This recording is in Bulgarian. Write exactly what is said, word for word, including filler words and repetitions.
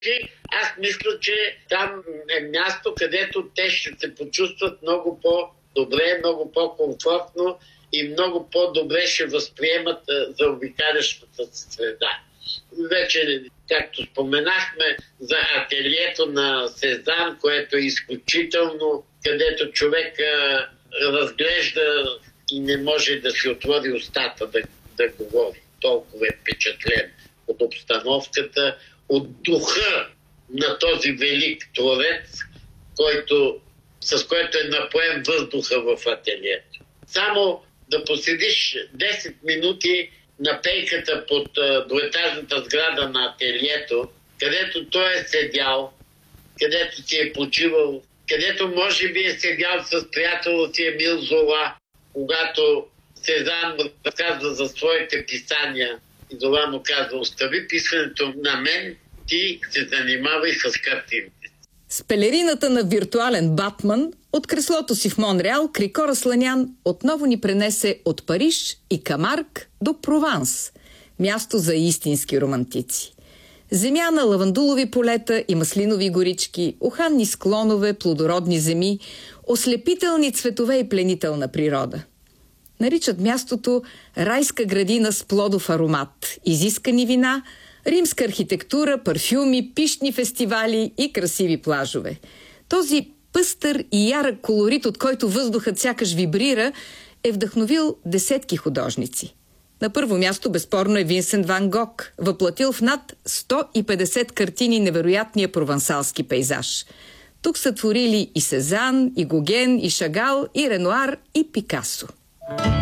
Аз мисля, че там е място, където те ще се почувстват много по-добре, много по-комфортно и много по-добре ще възприемат за обикалящата среда. Вече, както споменахме, за ателието на Сезанн, което е изключително, където човек а, разглежда и не може да си отвори устата да, да говори. Толкова е впечатлен от обстановката, от духа на този велик творец, който, с който е напоен въздуха в ателието. Само да поседиш десет минути на пейката под двоетажната сграда на ателието, където той е седял, където си е почивал, където може би е седял с приятел си Емил Зола, когато Сезанн разказва за своите писания и Зола му казва: остави писането на мен, ти се занимавай с картините. С пелерината на виртуален Батман от креслото си в Монреал, Крико Расланян отново ни пренесе от Париж и Камарк до Прованс, място за истински романтици. Земя на лавандулови полета и маслинови горички, уханни склонове, плодородни земи, ослепителни цветове и пленителна природа. Наричат мястото райска градина с плодов аромат, изискани вина, римска архитектура, парфюми, пищни фестивали и красиви плажове. Този пъстър и ярък колорит, от който въздухът сякаш вибрира, е вдъхновил десетки художници. На първо място безспорно е Винсент Ван Гог, въплатил в над сто и петдесет картини невероятния провансалски пейзаж. Тук са творили и Сезанн, и Гоген, и Шагал, и Ренуар, и Пикасо.